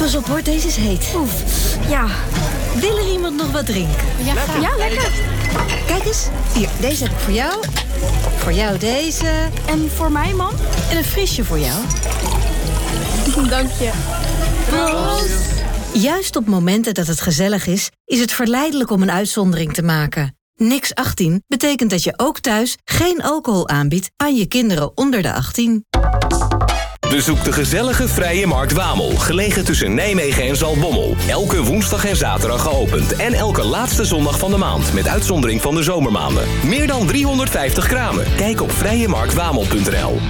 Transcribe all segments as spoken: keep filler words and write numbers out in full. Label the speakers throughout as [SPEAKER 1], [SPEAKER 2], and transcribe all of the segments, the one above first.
[SPEAKER 1] Pas op hoor, deze is heet. Oef, ja. Wil er iemand nog wat drinken?
[SPEAKER 2] Ja, lekker. Ja, lekker.
[SPEAKER 1] Kijk eens, hier, deze heb ik voor jou. Voor jou deze.
[SPEAKER 2] En voor mij, man?
[SPEAKER 1] En een frisje voor jou.
[SPEAKER 2] Dank je.
[SPEAKER 1] Proost. Juist op momenten dat het gezellig is, is het verleidelijk om een uitzondering te maken. Niks achttien betekent dat je ook thuis geen alcohol aanbiedt aan je kinderen onder de achttien.
[SPEAKER 3] Bezoek de gezellige Vrije Markt Wamel, gelegen tussen Nijmegen en Zaltbommel. Elke woensdag en zaterdag geopend en elke laatste zondag van de maand, met uitzondering van de zomermaanden. Meer dan driehonderdvijftig kramen. Kijk op vrije markt wamel punt n l.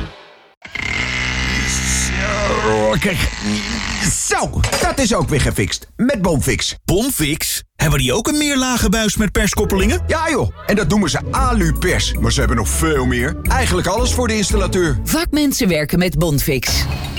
[SPEAKER 4] Zo, kijk. Zo, dat is ook weer gefixt. Met Bonfix.
[SPEAKER 5] Bonfix? Hebben die ook een meerlage buis met perskoppelingen?
[SPEAKER 4] Ja joh, en dat noemen ze Alupers. Maar ze hebben nog veel meer. Eigenlijk alles voor de installateur.
[SPEAKER 6] Vakmensen werken met Bonfix.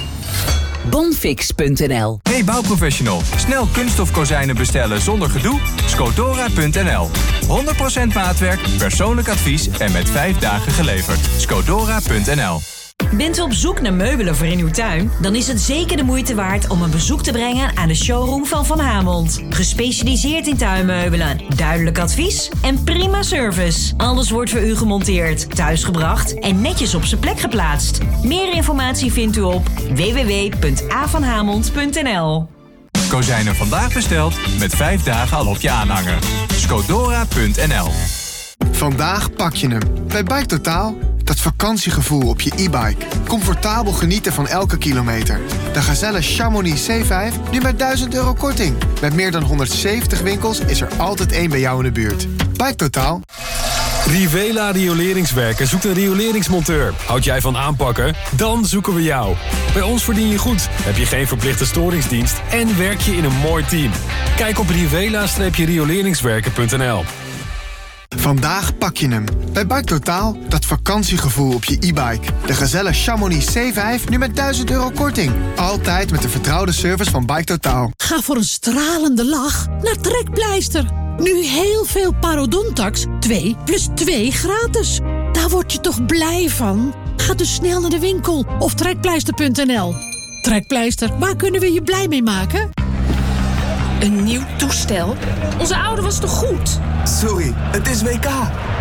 [SPEAKER 6] Bonfix punt n l.
[SPEAKER 7] Hey bouwprofessional, snel kunststof kozijnen bestellen zonder gedoe? Scodora punt n l. honderd procent maatwerk, persoonlijk advies en met vijf dagen geleverd. Scodora punt n l.
[SPEAKER 8] Bent u op zoek naar meubelen voor in uw tuin? Dan is het zeker de moeite waard om een bezoek te brengen aan de showroom van Van Hamont. Gespecialiseerd in tuinmeubelen, duidelijk advies en prima service. Alles wordt voor u gemonteerd, thuisgebracht en netjes op zijn plek geplaatst. Meer informatie vindt u op w w w punt a van hamont punt n l.
[SPEAKER 7] Kozijnen vandaag besteld, met vijf dagen al op je aanhanger. Scodora punt n l.
[SPEAKER 9] Vandaag pak je hem. Bij Bike Totaal. Dat vakantiegevoel op je e-bike. Comfortabel genieten van elke kilometer. De Gazelle Chamonix C vijf nu met duizend euro korting. Met meer dan honderdzeventig winkels is er altijd één bij jou in de buurt. Bike Totaal.
[SPEAKER 10] Rivela Rioleringswerken zoekt een rioleringsmonteur. Houd jij van aanpakken? Dan zoeken we jou. Bij ons verdien je goed, heb je geen verplichte storingsdienst en werk je in een mooi team. Kijk op rivela rioleringswerken punt n l.
[SPEAKER 9] Vandaag pak je hem. Bij Bike Totaal, dat vakantiegevoel op je e-bike. De Gazelle Chamonix C vijf nu met duizend euro korting. Altijd met de vertrouwde service van Bike Totaal.
[SPEAKER 11] Ga voor een stralende lach naar Trekpleister. Nu heel veel Parodontax, twee plus twee gratis. Daar word je toch blij van? Ga dus snel naar de winkel of trekpleister punt n l. Trekpleister, waar kunnen we je blij mee maken?
[SPEAKER 2] Een nieuw toestel? Onze oude was toch goed?
[SPEAKER 12] Sorry, het is W K.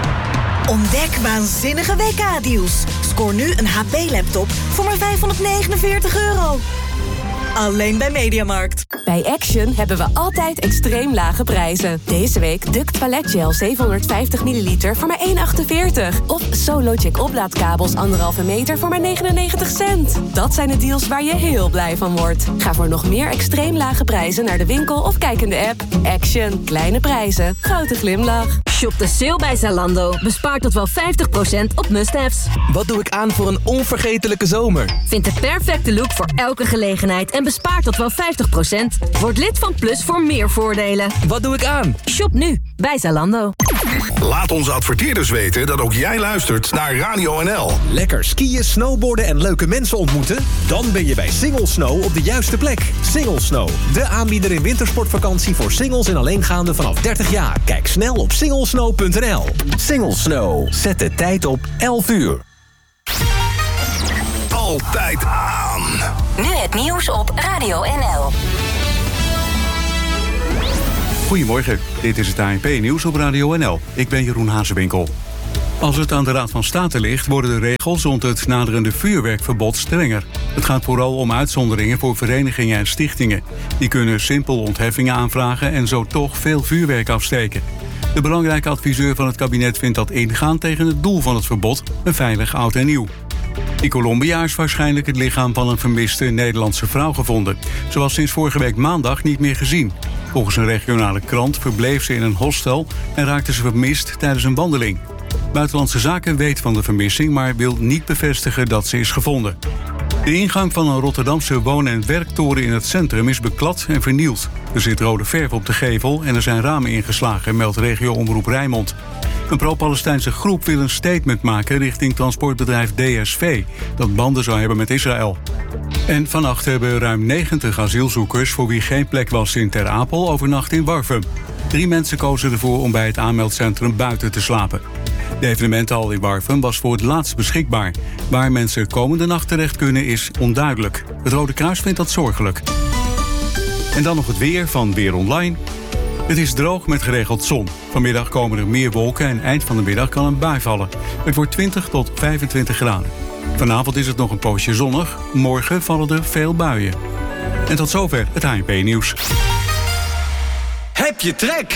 [SPEAKER 13] Ontdek waanzinnige W K-deals. Scoor nu een H P-laptop voor maar vijfhonderdnegenenveertig euro. Alleen bij Mediamarkt.
[SPEAKER 14] Bij Action hebben we altijd extreem lage prijzen. Deze week Duct toiletgel zevenhonderdvijftig milliliter voor maar één komma achtenveertig. Of SoLogic oplaadkabels anderhalve meter voor maar negenennegentig cent. Dat zijn de deals waar je heel blij van wordt. Ga voor nog meer extreem lage prijzen naar de winkel of kijk in de app. Action. Kleine prijzen. Grote glimlach.
[SPEAKER 15] Shop de sale bij Zalando. Bespaar tot wel vijftig procent op must-haves.
[SPEAKER 16] Wat doe ik aan voor een onvergetelijke zomer?
[SPEAKER 15] Vind de perfecte look voor elke gelegenheid en bespaar tot wel vijftig procent. Word lid van Plus voor meer voordelen.
[SPEAKER 16] Wat doe ik aan?
[SPEAKER 15] Shop nu bij Zalando.
[SPEAKER 17] Laat onze adverteerders weten dat ook jij luistert naar Radio N L.
[SPEAKER 18] Lekker skiën, snowboarden en leuke mensen ontmoeten? Dan ben je bij Single Snow op de juiste plek. Single Snow, de aanbieder in wintersportvakantie voor singles en alleengaanden vanaf dertig jaar. Kijk snel op singlesnow punt n l. Single Snow, zet de tijd op elf uur.
[SPEAKER 17] Altijd aan.
[SPEAKER 19] Nu het nieuws op Radio N L.
[SPEAKER 20] Goedemorgen, dit is het A N P-nieuws op Radio N L. Ik ben Jeroen Hazewinkel. Als het aan de Raad van State ligt, worden de regels rond het naderende vuurwerkverbod strenger. Het gaat vooral om uitzonderingen voor verenigingen en stichtingen. Die kunnen simpel ontheffingen aanvragen en zo toch veel vuurwerk afsteken. De belangrijke adviseur van het kabinet vindt dat ingaan tegen het doel van het verbod, een veilig oud en nieuw. In Colombia is waarschijnlijk het lichaam van een vermiste Nederlandse vrouw gevonden. Ze was sinds vorige week maandag niet meer gezien. Volgens een regionale krant verbleef ze in een hostel en raakte ze vermist tijdens een wandeling. Buitenlandse Zaken weet van de vermissing, maar wil niet bevestigen dat ze is gevonden. De ingang van een Rotterdamse woon- en werktoren in het centrum is beklad en vernield. Er zit rode verf op de gevel en er zijn ramen ingeslagen, meldt regio-omroep Rijnmond. Een pro-Palestijnse groep wil een statement maken richting transportbedrijf D S V... dat banden zou hebben met Israël. En vannacht hebben ruim negentig asielzoekers voor wie geen plek was in Ter Apel overnacht in Warffum. Drie mensen kozen ervoor om bij het aanmeldcentrum buiten te slapen. De evenementenhal in Warffum was voor het laatst beschikbaar. Waar mensen komende nacht terecht kunnen is onduidelijk. Het Rode Kruis vindt dat zorgelijk. En dan nog het weer van Weer Online. Het is droog met geregeld zon. Vanmiddag komen er meer wolken en eind van de middag kan een bui vallen. Het wordt twintig tot vijfentwintig graden. Vanavond is het nog een poosje zonnig. Morgen vallen er veel buien. En tot zover het H N P-nieuws.
[SPEAKER 21] Heb je trek?